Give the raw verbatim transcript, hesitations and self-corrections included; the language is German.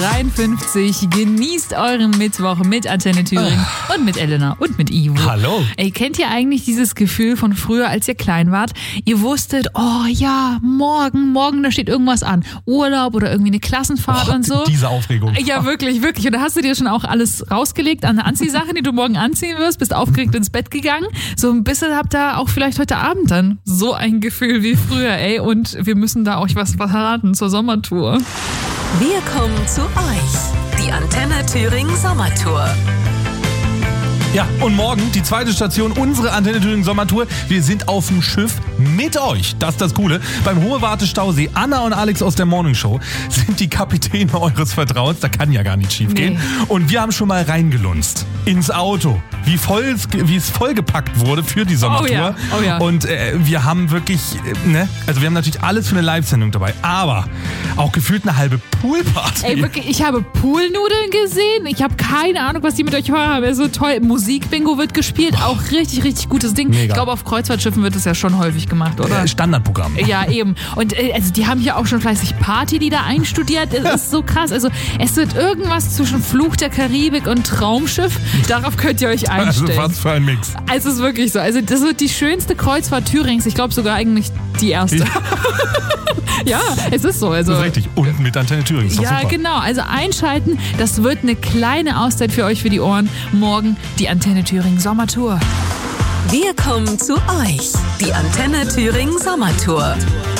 dreiundfünfzig. Genießt euren Mittwoch mit Antenne Thüringen oh. und mit Elena und mit Ivo. Hallo. Ey, kennt ihr eigentlich dieses Gefühl von früher, als ihr klein wart? Ihr wusstet, oh ja, morgen, morgen, da steht irgendwas an. Urlaub oder irgendwie eine Klassenfahrt oh, und so. Diese Aufregung. Ja, wirklich, wirklich. Und da hast du dir schon auch alles rausgelegt an Anziehsachen, die du morgen anziehen wirst, bist aufgeregt ins Bett gegangen. So ein bisschen habt ihr auch vielleicht heute Abend dann so ein Gefühl wie früher, ey. Und wir müssen da euch was verraten zur Sommertour. Wir kommen zu euch. Die Antenne Thüringen Sommertour. Ja, und morgen die zweite Station, unsere Antenne Thüringen Sommertour. Wir sind auf dem Schiff mit euch. Das ist das Coole. Beim Hohe Warte Stausee, Anna und Alex aus der Morning Show sind die Kapitäne eures Vertrauens. Da kann ja gar nicht schief gehen. Nee. Und wir haben schon mal reingelunzt ins Auto, wie voll es, wie es vollgepackt wurde für die Sommertour. Oh ja, oh ja. Und äh, wir haben wirklich, äh, ne, also wir haben natürlich alles für eine Live-Sendung dabei, aber auch gefühlt eine halbe Poolparty. Ey, wirklich, ich habe Poolnudeln gesehen. Ich habe keine Ahnung, was die mit euch vorhaben. Es ist so toll. Musikbingo wird gespielt. Auch richtig, richtig gutes Ding. Mega. Ich glaube, auf Kreuzfahrtschiffen wird das ja schon häufig gemacht, oder? Äh, Standardprogramm. Ja, eben. Und äh, also die haben hier auch schon fleißig Partylieder einstudiert. Es ist so krass. Also es wird irgendwas zwischen Fluch der Karibik und Traumschiff. Darauf könnt ihr euch einstellen. Also was für ein Mix. Also es ist wirklich so. Also das wird die schönste Kreuzfahrt Thürings. Ich glaube sogar eigentlich die erste. Ja, ja, es ist so. Also, das ist richtig. Und mit Antenne Thüringen. Ist doch ja, super. Genau. Also einschalten. Das wird eine kleine Auszeit für euch für die Ohren. Morgen die Antenne Thüringen Sommertour. Wir kommen zu euch. Die Antenne Thüringen Sommertour.